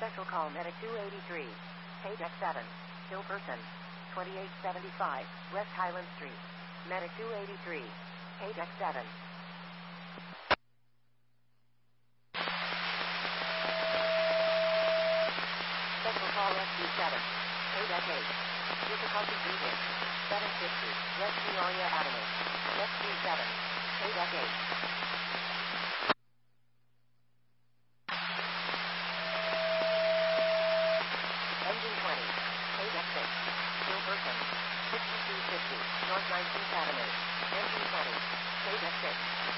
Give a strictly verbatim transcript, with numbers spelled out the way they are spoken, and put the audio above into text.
Special call Medic two eighty-three. Paydeck seven. Kill person. twenty-eight seventy-five, West Highland Street. Medic two eighty-three. Paydeck seven. Special call Rescue seven. Paydeck eight. Difficulty greeting. seven fifty, West Peoria Avenue. Rescue seven. Paydeck eight. Engine twenty. Paydeck six. Kill person. sixty-two fifty, North nineteenth Avenue. Engine twenty. Paydeck six.